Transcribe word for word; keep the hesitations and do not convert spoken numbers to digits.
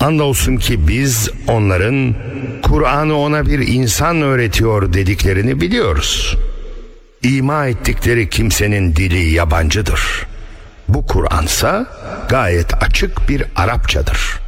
Andolsun ki biz onların Kur'an'ı ona bir insan öğretiyor dediklerini biliyoruz. İma ettikleri kimsenin dili yabancıdır. Bu Kur'ansa gayet açık bir Arapçadır.